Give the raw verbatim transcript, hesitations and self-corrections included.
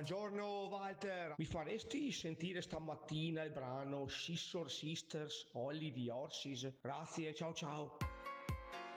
Buongiorno Walter, mi faresti sentire stamattina il brano Scissor Sisters, Holly di Orsis? Grazie, ciao ciao.